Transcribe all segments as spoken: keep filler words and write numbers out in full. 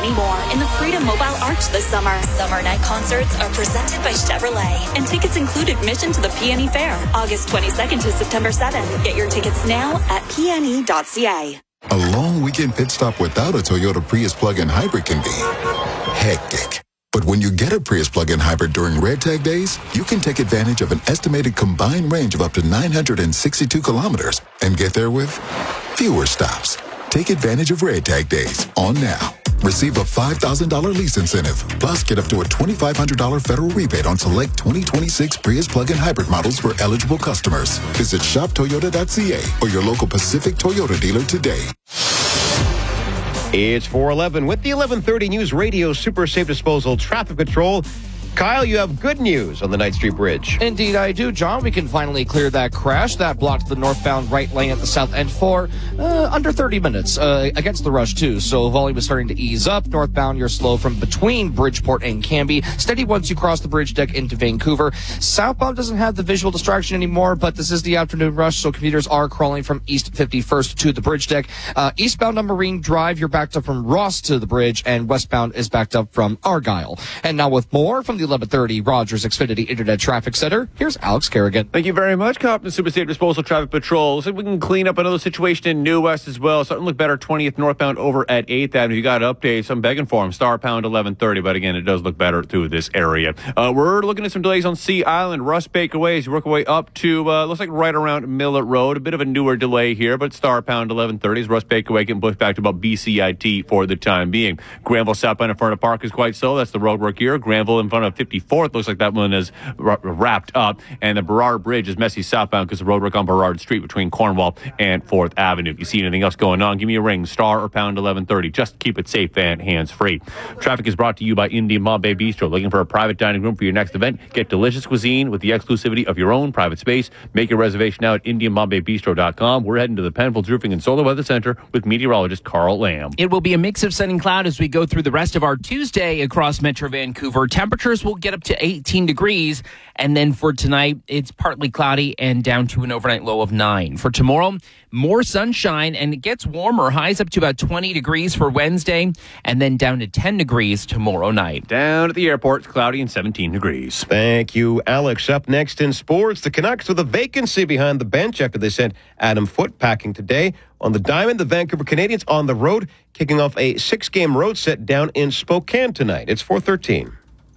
many more in the Freedom Mobile Arch this summer. Summer night concerts are presented by Chevrolet, and tickets include admission to the P N E Fair, August twenty-second to September seventh. Get your tickets now at P N E dot C A. A long weekend pit stop without a Toyota Prius plug-in hybrid can be hectic. But when you get a Prius plug-in hybrid during Red Tag days, you can take advantage of an estimated combined range of up to nine hundred sixty-two kilometers and get there with fewer stops. Take advantage of Red Tag days on now. Receive a five thousand dollars lease incentive, plus get up to a twenty-five hundred dollars federal rebate on select twenty twenty-six Prius plug-in hybrid models for eligible customers. Visit shop toyota dot C A or your local Pacific Toyota dealer today. It's four eleven with the eleven thirty News Radio Super Safe Disposal Traffic Patrol. Kyle, you have good news on the Knight Street Bridge. Indeed, I do, John. We can finally clear that crash that blocked the northbound right lane at the south end for uh, under thirty minutes uh, against the rush, too. So volume is starting to ease up. Northbound, you're slow from between Bridgeport and Canby. Steady once you cross the bridge deck into Vancouver. Southbound doesn't have the visual distraction anymore, but this is the afternoon rush, so commuters are crawling from East fifty-first to the bridge deck. Uh, eastbound on Marine Drive, you're backed up from Ross to the bridge, and westbound is backed up from Argyle. And now with more from the eleven thirty Rogers Xfinity Internet Traffic Center, here's Alex Kerrigan. Thank you very much, Compton Super Safe Disposal Traffic Patrol. So we can clean up another situation in New West as well. Something look better, twentieth northbound over at eighth Avenue. You got updates. I'm begging for them. Star pound eleven thirty, but again, it does look better through this area. Uh, we're looking at some delays on Sea Island. Russ Baker Way as you work your way up to, uh, looks like right around Millett Road. A bit of a newer delay here, but star pound eleven thirty is Russ Baker Way getting pushed back to about B C I T for the time being. Granville southbound in front of Park is quite slow. That's the road work here. Granville in front of fifty-fourth looks like that one is r- wrapped up. And the Burrard Bridge is messy southbound because the road work on Burrard Street between Cornwall and fourth Avenue. If you see anything else going on, give me a ring, star or pound eleven thirty. Just keep it safe and hands-free. Traffic is brought to you by Indian Bombay Bistro. Looking for a private dining room for your next event? Get delicious cuisine with the exclusivity of your own private space. Make your reservation now at indian bombay bistro dot com. We're heading to the Penfolds Roofing and Solar Weather Center with meteorologist Carl Lamb. It will be a mix of sun and cloud as we go through the rest of our Tuesday across Metro Vancouver. Temperatures will get up to eighteen degrees, and then for tonight, it's partly cloudy and down to an overnight low of nine. For tomorrow, more sunshine, and it gets warmer. Highs up to about twenty degrees for Wednesday, and then down to ten degrees tomorrow night. Down at the airport, it's cloudy and seventeen degrees. Thank you, Alex. Up next in sports, the Canucks with a vacancy behind the bench after they sent Adam Foote packing today. On the diamond, the Vancouver Canadians on the road, kicking off a six-game road set down in Spokane tonight. It's four thirteen.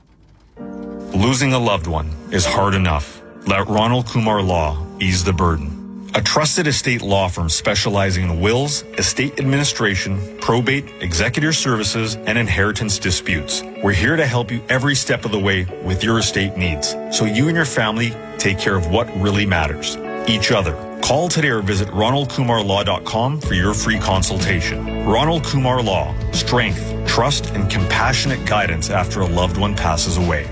Losing a loved one is hard enough. Let Ronald Kumar Law ease the burden. A trusted estate law firm specializing in wills, estate administration, probate, executor services, and inheritance disputes. We're here to help you every step of the way with your estate needs, so you and your family take care of what really matters, each other. Call today or visit ronald kumar law dot com for your free consultation. Ronald Kumar Law. Strength, trust, and compassionate guidance after a loved one passes away.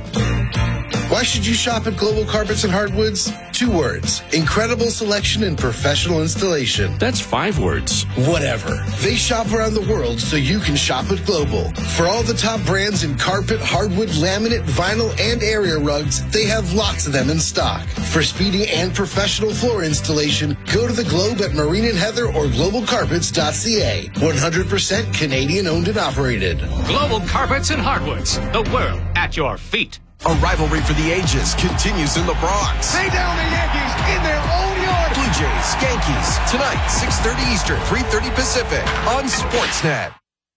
Why should you shop at Global Carpets and Hardwoods? Two words. Incredible selection and professional installation. That's five words. Whatever. They shop around the world so you can shop at Global. For all the top brands in carpet, hardwood, laminate, vinyl, and area rugs, they have lots of them in stock. For speedy and professional floor installation, go to the Globe at Marine and Heather or global carpets dot c a. one hundred percent Canadian owned and operated. Global Carpets and Hardwoods. The world at your feet. A rivalry for the ages continues in the Bronx. Lay down the Yankees in their own yard. Blue Jays, Yankees, tonight, six thirty Eastern, three thirty Pacific, on Sportsnet.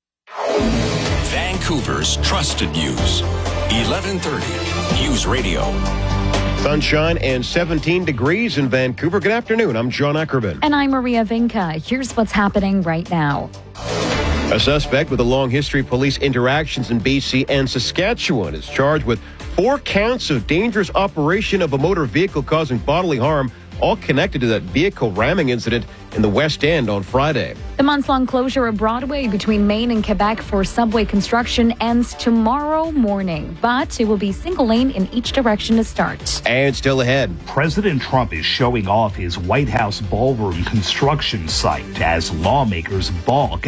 Vancouver's trusted news. eleven thirty News Radio. Sunshine and seventeen degrees in Vancouver. Good afternoon. I'm John Ackerman. And I'm Maria Vinca. Here's what's happening right now. A suspect with a long history of police interactions in B C and Saskatchewan is charged with four counts of dangerous operation of a motor vehicle causing bodily harm, all connected to that vehicle ramming incident in the West End on Friday. The months-long closure of Broadway between Maine and Quebec for subway construction ends tomorrow morning, but it will be single lane in each direction to start. And still ahead. President Trump is showing off his White House ballroom construction site as lawmakers balk